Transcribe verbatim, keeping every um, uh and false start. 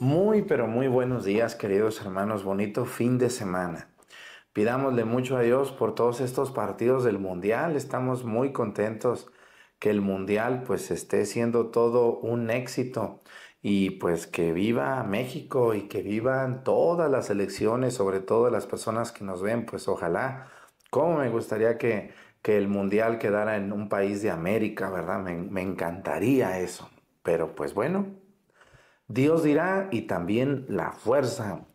Muy, pero muy buenos días, queridos hermanos. Bonito fin de semana. Pidámosle mucho a Dios por todos estos partidos del Mundial. Estamos muy contentos que el Mundial pues esté siendo todo un éxito y pues que viva México y que vivan todas las elecciones, sobre todo las personas que nos ven, pues ojalá. Cómo me gustaría que, que el Mundial quedara en un país de América, ¿verdad? Me, me encantaría eso. Pero pues bueno. Dios dirá y también la fuerza